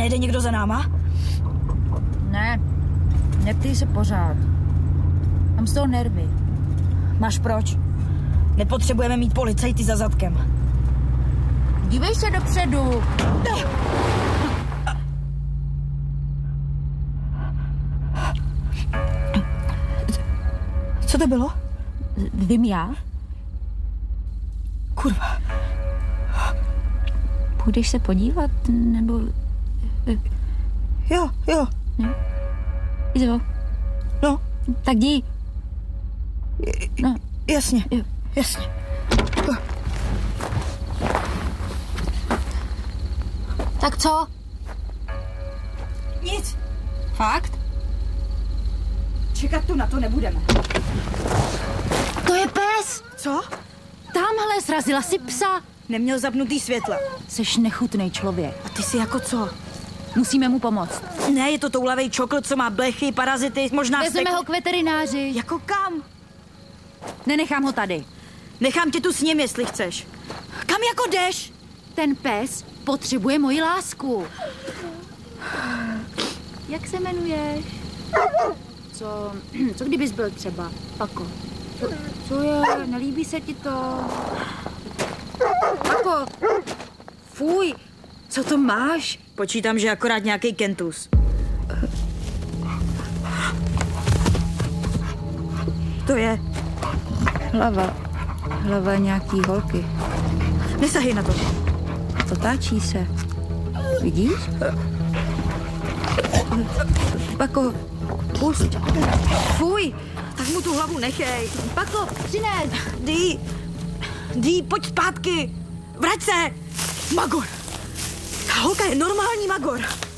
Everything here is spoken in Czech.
Nejde někdo za náma? Ne, neptej se pořád. Mám z toho nervy. Máš proč? Nepotřebujeme mít policajty za zadkem. Dívej se dopředu. Co to bylo? Vím já? Kurva. Půjdeš se podívat, nebo... Jo. Ne? Jo. No. Tak jdi. No. Jasně. Jo. Jasně. Tak co? Nic. Fakt? Čekat tu na to nebudeme. To je pes! Co? Tamhle srazila si psa. Neměl zapnutý světla. Jseš nechutnej člověk. A ty jsi jako co? Musíme mu pomoct. Ne, je to toulavej čokl, co má blechy, parazity, možná Vezmeme ho k veterináři. Jako kam? Nenechám ho tady. Nechám tě tu s ním, jestli chceš. Kam jako jdeš? Ten pes potřebuje moji lásku. Jak se jmenuješ? Co kdybys byl třeba? Pako. Co je? Nelíbí se ti to? Pako. Fuj. Co to máš? Počítám, že akorát nějaký kentus. To je. Hlava nějaký holky. Nesahej na to. Otáčí se. Vidíš? Pako, pust. Fuj. Tak mu tu hlavu nechej. Pako, přines. Dí, pojď zpátky. Vrať se. Magor. Ta holka je normální magor.